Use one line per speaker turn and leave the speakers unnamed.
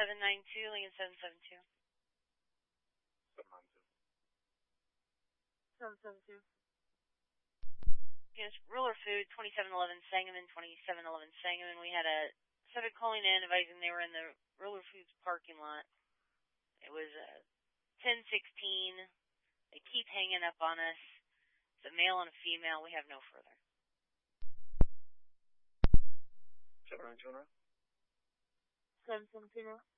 792, Lincoln 772.
792.
Yes, Ruler Food, 2711 Sangamon, 2711 Sangamon. We had a subject calling in advising they were in the Ruler Foods parking lot. It was 1016. They keep hanging up on us. It's a male and a female. We have no further.
792. 772.